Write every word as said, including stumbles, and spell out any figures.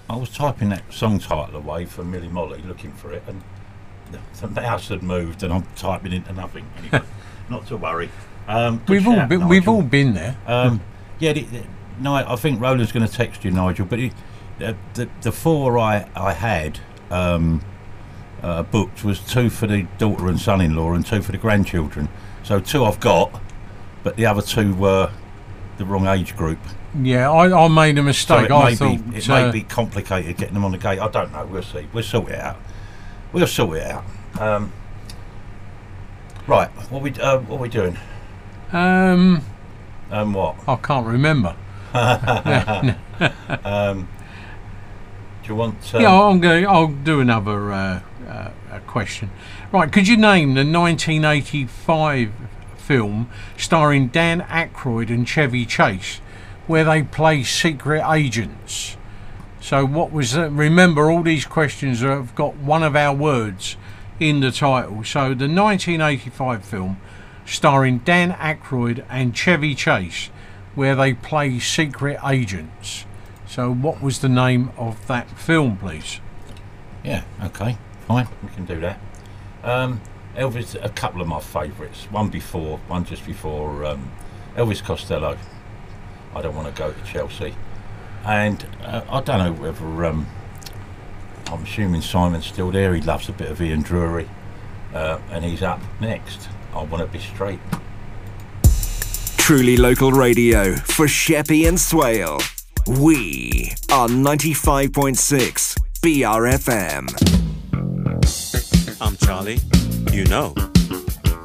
I was typing that song title away for Millie Molly, looking for it, and the, the mouse had moved, and I'm typing into nothing. Anyway, not to worry. Um, we've shout, all been, Nigel. we've all been there. Um, yeah, the, the, no, I think Roland's going to text you, Nigel. But it, the, the the four I I had um, uh, booked was two for the daughter and son-in-law, and two for the grandchildren. So two I've got, but the other two were the wrong age group. Yeah, I, I made a mistake. So it I may thought be, it uh, may be complicated getting them on the gate. I don't know. We'll see. We'll sort it out. We'll sort it out. Um, right. What we uh, what we doing? Um, Um, what? I can't remember. um, do you want? Um, yeah, I'm going. I'll do another uh, uh, a question. Right, could you name the nineteen eighty-five film starring Dan Aykroyd and Chevy Chase, where they play secret agents? So, what was that? Remember, all these questions have got one of our words in the title. So, the nineteen eighty-five film starring Dan Aykroyd and Chevy Chase, where they play secret agents. So what was the name of that film, please? Yeah, okay, fine, we can do that. Um, Elvis, a couple of my favourites. One before, one just before um, Elvis Costello. I don't want to go to Chelsea. And uh, I don't know whether, um, I'm assuming Simon's still there. He loves a bit of Ian Drury. Uh, and he's up next. I want to be straight. Truly local radio for Sheppey and Swale. We are ninety-five point six B R F M. I'm Charlie. You know.